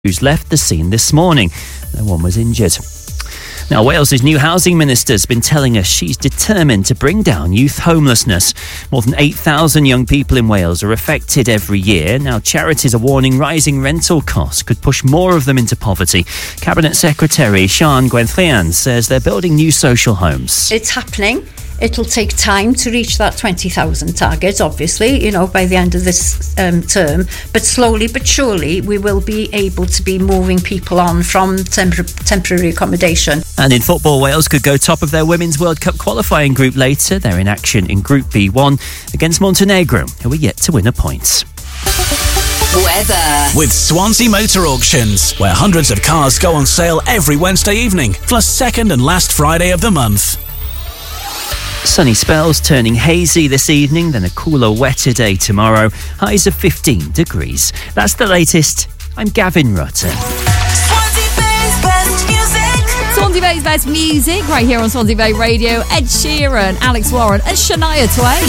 who's left the scene this morning. No one was injured. Now, Wales's new housing minister's been telling us she's determined to bring down youth homelessness. More than 8,000 young people in Wales are affected every year. Now, charities are warning rising rental costs could push more of them into poverty. Cabinet Secretary Sian Gwenllian says they're building new social homes. It's happening. It'll take time to reach that 20,000 target, obviously, by the end of this term. But slowly but surely, we will be able to be moving people on from temporary accommodation. And in football, Wales could go top of their Women's World Cup qualifying group later. They're in action in Group B1 against Montenegro, who are yet to win a point. Weather. With Swansea Motor Auctions, where hundreds of cars go on sale every Wednesday evening, plus second and last Friday of the month. Sunny spells turning hazy this evening, then a cooler, wetter day tomorrow. Highs of 15 degrees. That's the latest. I'm Gavin Rutter. Swansea Bay's best music right here on Swansea Bay Radio. Ed Sheeran, Alex Warren and Shania Twain.